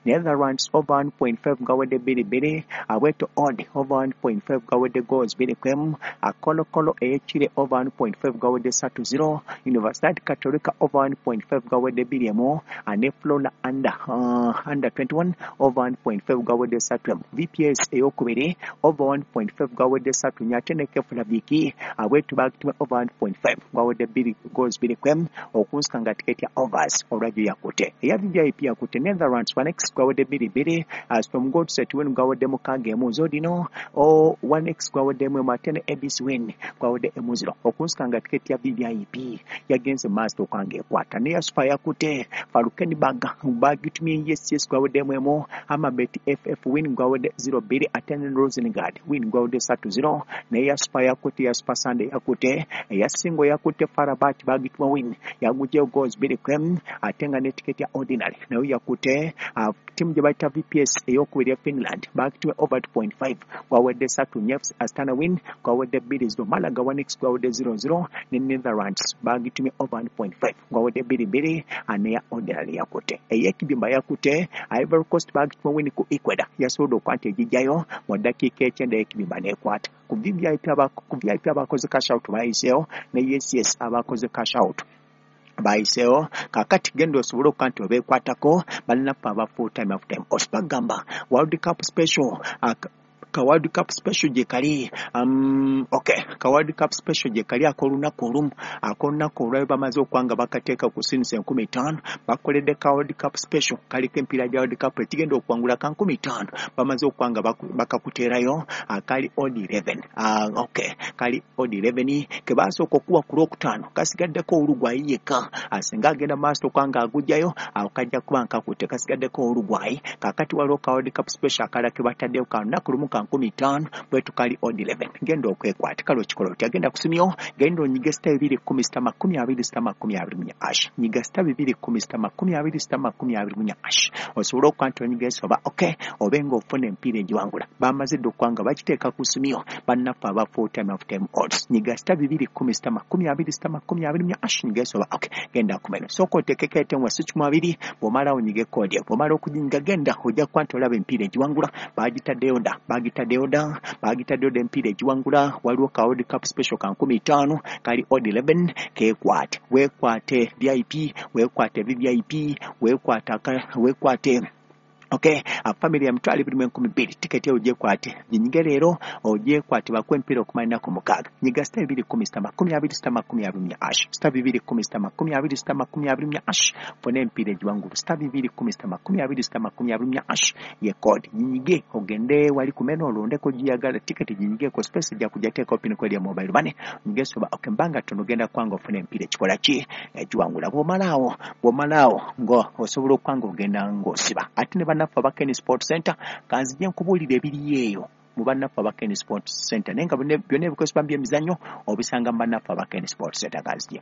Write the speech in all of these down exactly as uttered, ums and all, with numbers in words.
Netherlands over one point five gawedde bbiri bbiri, Awete Odd over one point five gawedde goals bbiri kwemu, Kolo Kolo Ekire over one point five gawedde satu zero, Universidad Católica over one point five gawedde bbiri emu, ne Flora under uh, under twenty-one over one point five gawedde satu emu, V P S eyokubiri over one point five gawedde satu nyate ne Kefula Biki, Awete Bagitime over one point five gawedde bbiri goals bbiri kwemu, okunsika nga tiketi ya overs olwajjo yakute eya V I P yakute Netherlands one x gawedde bbiri bbiri, Storm Gold set win gawedde mukaaga emu Zodino o one x gawedde emu Matene A B C win gawedde emu zero, okunsika nga tiketi ya V I P yagenze master okwange ekwata neya super yakute Falcon Baga Bagitumye yes yes gawedde emu emu, Amabet F F win gawedde zero bbiri, Aten Rosengard win gawedde satu zero, neya super yakute ya Super Sunday yakute eya singo yakute Farabat Bagitumye win yaguje goals bbiri kwemu, atenga ne tiketi ya ordinary nayo yakute uh, timu gye bayita V P S eyokubiri ya Finland Bagitumye over two point five gawedde satu, Nefs Astana win gawedde bbiri zero, Malaga one x gawedde zero zero, ne Netherlands Bagitumye over one point five gawedde bbiri bbiri, aneya ordinary yakute eyekibimba yakute Ivory Coast Bagitumye win ku Ecuador yasobola okwata ejijjayo mu ddakiika ekyenda ekibimba nekwata ku V I P aba ku V I P abakoze cash out bayiseewo ne yes yes abakoze cash out bayiseewo kakati genda osobole okukanti obeekwatako balinapo aba full time half time osipagamba World Cup special uh, ka World Cup special je kali um okay ka World Cup special je kali akolunaku olumu akolunaku olwayo bamaze okwanga bakateeka ku since enkumi ttaano bakoledde ka World Cup special kali kempira ja World Cup etigenda okwangula ka nkumi ttaano bamaze okwanga bakakuteerayo akali odd eleven uh, okay kali odd eleven ke basooka okuwa ku lwokutaano kasigaddeko Uruguay yekka asinga agenda maaso okwanga agujjayo akajja kuba nkakutte kasigaddeko Uruguay kakati waliwo ka World Cup special akala ke bataddeyo ka lunaku lumu nkumi ttaano bwetu kali odd eleven genda okwekwata kalo kikola oti agenda kusumyo genda onyiga sita bibiri kumi sita makumi abiri sita makumi abiri munya ash nyiga sita bibiri kumi sita makumi abiri sita makumi abiri munya ash osobola okwanta onyiga esoba okay obenga ofuna empiira egiwangula bamazidde okwanga bakiteeka ku sumyo bannaffe aba full time half time odds nyiga sita bibiri kumi sita makumi abiri sita makumi abiri munya ash nyiga esoba okay genda kumeno soko oteekeko etemu sikimu abiri bw'omala onyiga ekoodi bw'omala okuginyiga genda ojja kwanta olaba empiira egiwangula bagitaddeyo nda bagitaddeyo dda bagitaddeyo dda empiira egiwangula waliwo ka World Cup special ka nkumi ttaano kali odd eleven keekwate weekwate V I P weekwate V I P weekwate weekwate okay a family ya mtwali bili mwenkumi bili tiketi ya ujekwate jinyige lero ujekwate bakwempira okumalina ku mukaaga nyiga sita bibiri kumi sita makumi abiri sita makumi abiri munya ash sita bibiri kumi sita makumi abiri sita makumi abiri munya ash funa empira egiwangulu sita bibiri kumi sita makumi abiri sita makumi abiri munya ash ye code jinyige ogende wali kumeno olondeko giyagala tiketi jinyige ko space ja kujateeka opini kweli ya mobile money ngeso ba okay mbanga tunogenda kwanga ofuna empira ekikola ki egiwangula bwomalawo bwomalawo ngo osobola okwanga ogenda ngosiba ati ne bannaffe abakeni Sport Center kanzije nkubulira ebiri eyo mu bannaffe abakeni Sport Center nenga byonna ebikozesebwa by'emizannyo obisanga mu bannaffe abakeni Sport Center kanzije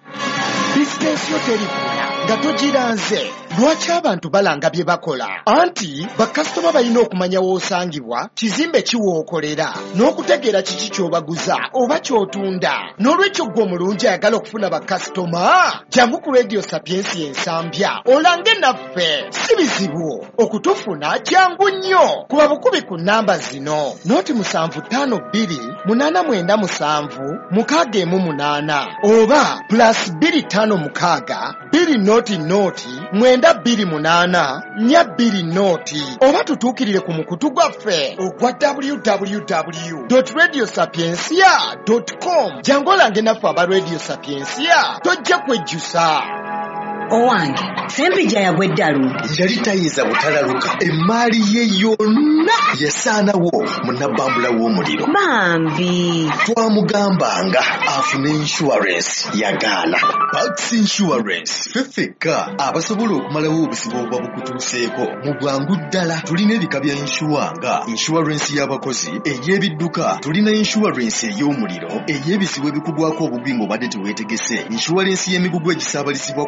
bizinesi yo terikula nga togiranze lwaki abantu balanga bye bakola anti bakasitoma balina okumanya w'osangibwa kizimbe kiwookolera n'okutegeera kiki ky'obaguza oba ky'otunda n'olwekyo gwe omulungi ayagala okufuna bakasitoma jangu ku Radio Sapiensi ensambya olange naffe si bizibu okutufuna jangu nnyo kuba bukubi ku nnamba zino noti musanvu ttaano bbiri munaana mwenda musanvu mukaaga emu munaana oba plus bbiri ttaano mukaaga bbiri noti noti mwenda bbiri munaana nnya bbiri noti oba tutuukirire ku mukutu gwaffe ogwa w w w dot radio sapiensia dot com jangu olange naffe aba Radio Sapiensia tojja kwejjusa owange sempija yagwe ddalu yali tayiza butalaluka emmaali ye yonna yasaanawo munabbambula w'omuliro bambi twamugambanga afune insurance yagaana Pax Insurance fefeka abasobola okumalawo obusibo obwa bukutuuseeko mu bwangu ddala tulina ebika bya insuwanga insurance y'abakozi ey'ebidduka tulina insurance ey'omuliro ey'ebisibo ebikugwako obugwi ng'obadde teweetegese insurance y'emigugu egisaabalisibwa ku mazzi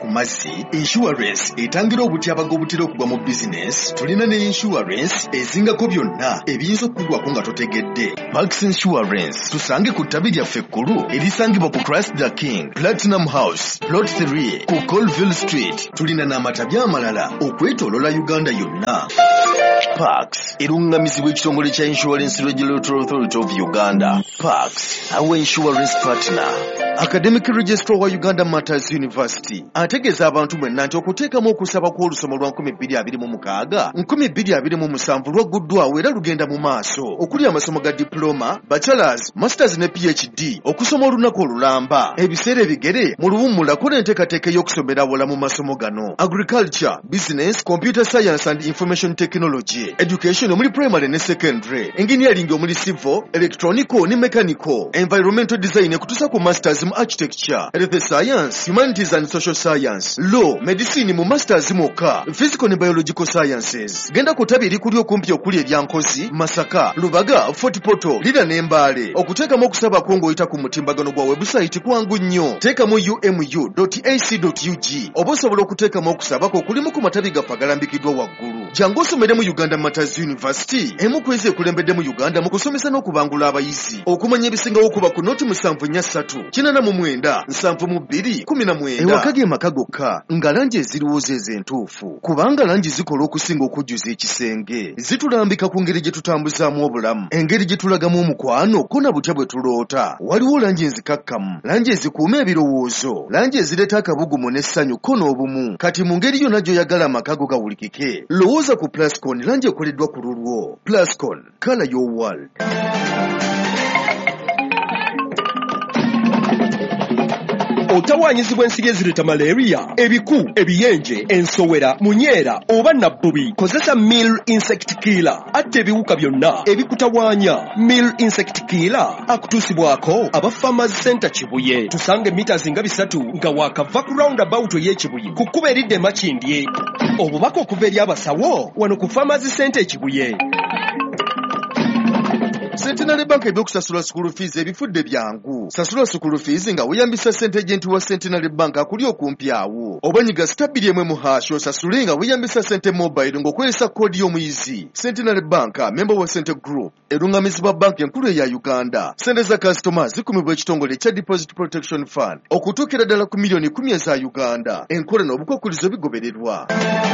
insurance etangira obutyabaga obutera okugwa mu business. Tulina ne insurance ezingako byonna ebiyinza okugwako nga totegedde. Pax Insurance tusange ku ttabi lyaffe ekkulu erisangibwa ku Christ the King, Platinum House, Plot three ku Colville Street. Tulina n'amatabi amalala okwetoolola Uganda yonna. Pax erungamizibwa ekitongole kya Insurance Regulatory Authority of Uganda. Pax, our insurance partner. Academic Registrar wa Uganda Matters University ategeeza abantu mwenna nti okuteekamu okusaba kw'olusoma lwa nkumi bbiri abiri mu mukaaga nkumi bbiri abiri mu musanvu lwagguddwawo era lugenda mu maaso okuli amasomo ga diploma, bachelors, masters ne P H D okusoma olunaku olulamba. Ebiseera ebigere mu luwummula kola enteekateeka y'okusomera awola mu masomo gano: agriculture, business, computer science and information technology, education omuli primary ne secondary, engineering omuli civil, electronical ne mechanical, environmental design ekutuusa ku masters mu architecture, health science, humanities and social science, law, medicine mu masters mokka, physical ne biological sciences. Genda ku ttabi erikuli okumpi okuli eryankozi, Masaka, Lubaga, Fort Portal, Lira ne Mbale. Okuteekamu okusaba kwo ng'oyita ku mutimbagano gwa website kwangu nnyo. Teekamu u m u dot a c dot u g oba osobola okuteekamu okusaba kwo kulimu ku matabi gaffe agalambikiddwa waggulu. Jangu osomere mu Uganda Matters University, emu ku ezo ekulembedde mu Uganda mu kusomesa n'okubangula abayizi. Okumanya ebisingawo okuba ku noti musanvu nnya ssatu kinana mu mwenda nsanvu mu bbiri kumi na mwenda. Ewaka ge maka gokka nga langi eziriwo ze entuufu, kubanga langi zikola okusinga okujjuza ekisenge. Zitulambika ku ngeri gye tutambuzaamu obulamu, engeri gye tulagamu omukwano ko na butya bwe tuloota. Waliwo langi enzikakkamu, langi ezikuuma ebirowoozo, langi ezireeta akabugumu n'essanyu ko n'obumu. Kati mu ngeri yonna gy'oyagala amaka go gawulikike, lowooza ku Plascon, langi ekoleddwa ku lulwo. Plascon, color your world. Otawanyizibwa ensiri ezireta malaria, ebiku, ebiyenje, ensowera, munyera oba nabbubi, kozesa Mill Insect Killer. Atta ebiwuka byonna ebikutawanya. Mill Insect Killer akutuusibwako aba Farmers Center Kibuye. Tusange meters nga bisatu nga wakava ku roundabout y'Ekibuye ku kkubo eridde Makindye. Obubaka okuva eri abasawo wano ku Farmers Center Kibuye. Centenary Bank ebyokusasula school fees ebifudde byangu. Sasula school fees nga weeyambisa ssente agent wa Centenary Bank akuli okumpi awo. Obanyiga stabili emwe mu hash osasule nga weeyambisa ssente mobile ng'okozesa koodi y'omuyizi. Centenary Bank, member wa Center Group, erungamizibwa bank enkulu eya Uganda. Ssente za customers zikumibwa ekitongole ekya Deposit Protection Fund okutuukira ddala ku miliyoni kumi eza Uganda. Enkola n'obukwakkulizo bigobererwa.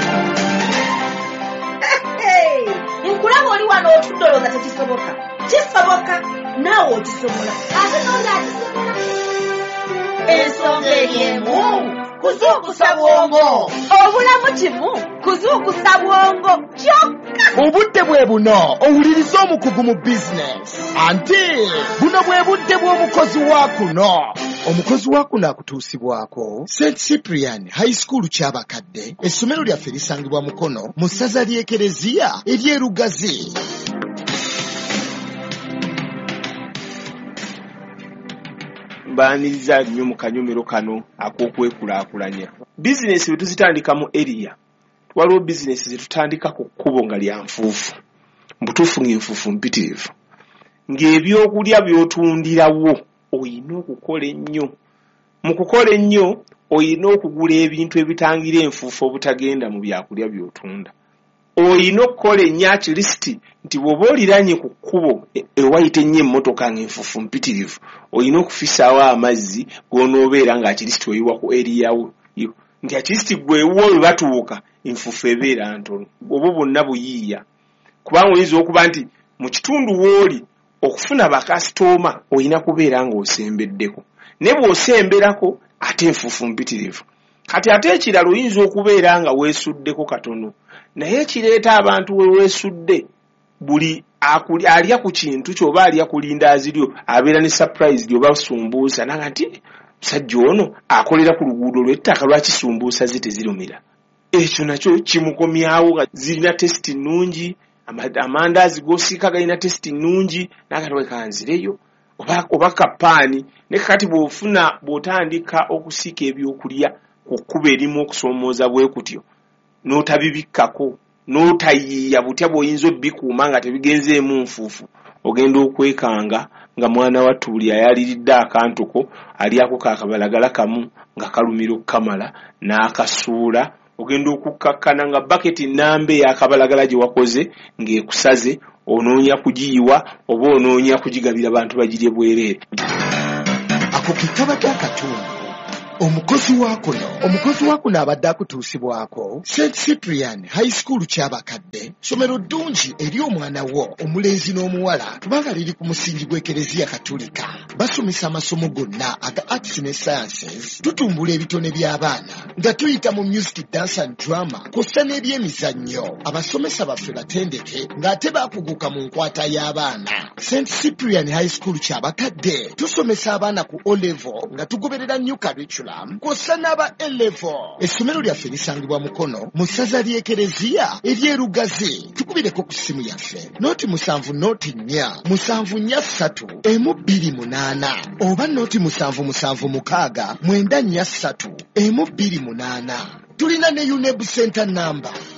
Nkulaba oli wano otudoloza tekisoboka. Kisoboka naawe okisobola. Ate n'oli akisobola. Ensonga eriemu kuzuukusa bwongo. Obulamu kimu kuzuukusa bwongo kyokka. Obudde bwe buno owuliriza omukugu mu bizinesi. Anti buno bwe budde bw'omukozi wa kuno. Omukozi wa kuno akutuusibwako Saint Cyprian High School ky'abakadde. Essomero lyaffe lisangibwa Mukono mu ssaza ly'Ekereziya ery'Erugazi. Baaniriza nnyo mu kanyomero kano ak'okwekulaakulanya. Bizinesi bwe tuzitandika mu area, waliwo bizinesi ze tutandika ku kkubo nga lya nfuufu. Mbutuufu ng'enfuufu mpitirivu. Ng'ebyokulya by'otundirawo oyina okukola ennyo. Mu kukola ennyo oyina okugula ebintu ebitangira enfuufu obutagenda mu byakulya by'otunda. Oyina okukola ennyo at least nti bw'oba oliranye ku kkubo ewayita ennyo emmotoka ng'enfuufu mpitirivu, oyina okufisaawo amazzi g'onoobeera nga at least oyiwa ku eriyawo. Nti at least gwewo we batuuka enfuufu ebeera ntono. Obwo bwonna buyiiya. Kubanga oyinza okuba nti mu kitundu w'oli okufuna bakasitoma oyina kubeera ng'osembeddeko. Ne bw'osemberako ate enfuufu mpitirivu. Kati ate ekirala oyinza okubeera nga weesuddeko katono. Naye ekireeta abantu we weesudde buli alya ku kintu ky'oba alya ku lindaazi lyo abeera ne surprise ly'oba sumbuusa naga nti musajja ono akolera ku luguudo lw'ettaka lwaki sumbuusa ze tezirumira. Ekyo nakyo kimukomyawo nga zirina tesiti nnungi, amandaazi g'osiika galina tesiti nnungi nagatwe kanzireyo oba oba kapaani. Ne kati bw'ofuna bw'otandika okusiika ebyokulya ku kkubo erimu okusoomooza bwe kutyo n'otabibikkako n'otayiiya butya bw'oyinza obbikuuma nga tebigenzeemu nfuufu, ogenda okwekanga nga mwana wa Tuuli ayaliridde akantuko aliyako kaakabalagala kamu nga kalumira okukamala n'akasuula ogenda okukkakkana nga baketi nnamba ey'akabalagala gye wakoze ng'ekusaze onoonya kugiyiwa oba onoonya kugigabira bantu bagirye bwereere. Ako ke kabadde akatundu. Omukozi wakuno omukozi wakuno abadde akutuusibwako Saint Cyprian High School Kyabakadde, somero ddungi eri omwana wo omulenzi n'omuwala kubanga liri ku musingi gw'Ekereziya Katolika. Basomesa amasomo gonna aga arts ne sciences, tutumbula ebitone by'abaana nga tuyita mu music, dance and drama kw'ossa n'ebyemizannyo. Abasomesa baffe batendeke ng'ate baakuguka mu nkwata y'abaana. Saint Cyprian High School Kyabakadde tusomesa abaana ku O level nga tugoberera new curriculum kw'ossa n'aba A level. Essomero lyaffe lisangibwa Mukono mu ssaza ly'Ekereziya ery'Erugazi. Tukubireko ku ssimu yaffe nooti musanvu nooti nnya musanvu nnya ssatu emu bbiri munaana oba nooti musanvu musanvu mukaaga mwenda nnya ssatu emu bbiri munaana. Tulina ne U N E B center number